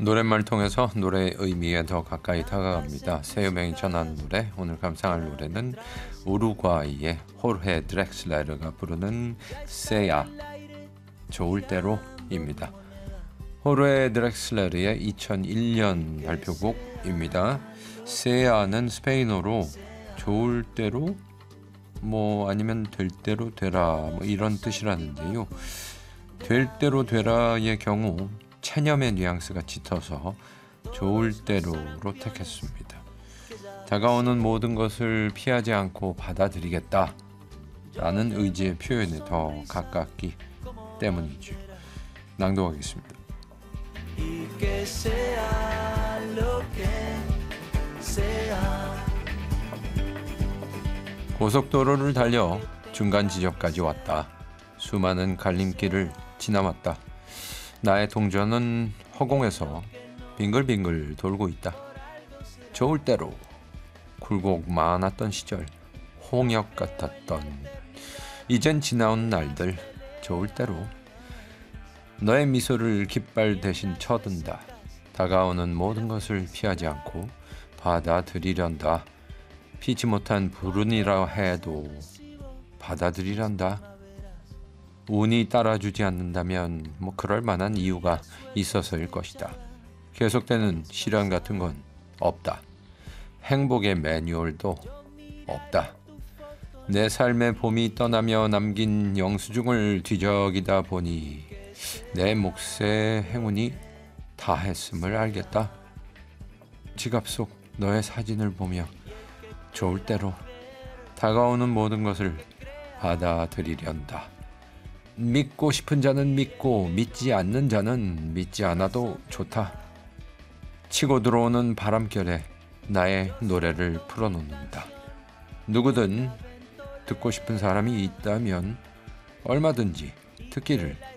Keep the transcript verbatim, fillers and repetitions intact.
노랫말 통해서 노래의 의미에 더 가까이 다가갑니다. 새음행이 전하는 노래, 오늘 감상할 노래는 우루과이의 호르헤 드렉슬레르가 부르는 세야, 좋을 대로입니다. 호르헤 드렉슬레르의 이천일 년 발표곡입니다. 세야는 스페인어로 좋을 대로 뭐 아니면 될 대로 되라 뭐 이런 뜻이라는데요. 될 대로 되라의 경우 체념의 뉘앙스가 짙어서 좋을 대로로 택했습니다. 다가오는 모든 것을 피하지 않고 받아들이겠다 라는 의지의 표현에 더 가깝기 때문이죠. 낭독하겠습니다. 고속도로를 달려 중간 지점까지 왔다. 수많은 갈림길을 지나왔다. 나의 동전은 허공에서 빙글빙글 돌고 있다. 좋을 대로 굴곡 많았던 시절, 홍역 같았던 이젠 지나온 날들, 좋을 대로 너의 미소를 깃발 대신 쳐든다. 다가오는 모든 것을 피하지 않고 받아들이련다. 피지 못한 불운이라 해도 받아들이련다. 운이 따라주지 않는다면 뭐 그럴 만한 이유가 있어서일 것이다. 계속되는 시련 같은 건 없다. 행복의 매뉴얼도 없다. 내 삶의 봄이 떠나며 남긴 영수증을 뒤적이다 보니 내 몫의 행운이 다했음을 알겠다. 지갑 속 너의 사진을 보며 좋을 대로 다가오는 모든 것을 받아들이련다. 믿고 싶은 자는 믿고 믿지 않는 자는 믿지 않아도 좋다. 치고 들어오는 바람결에 나의 노래를 풀어놓는다. 누구든 듣고 싶은 사람이 있다면 얼마든지 듣기를